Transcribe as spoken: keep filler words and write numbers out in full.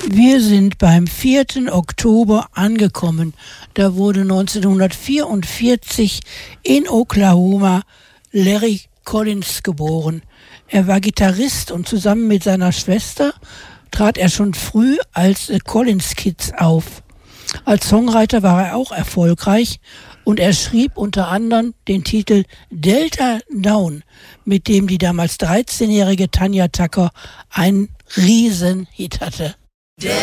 Wir sind beim vierten Oktober angekommen. Da wurde neunzehnhundertvierundvierzig in Oklahoma Larry Collins geboren. Er war Gitarrist und zusammen mit seiner Schwester trat er schon früh als The Collins Kids auf. Als Songwriter war er auch erfolgreich und er schrieb unter anderem den Titel Delta Dawn, mit dem die damals dreizehnjährige Tanya Tucker einen Riesenhit hatte.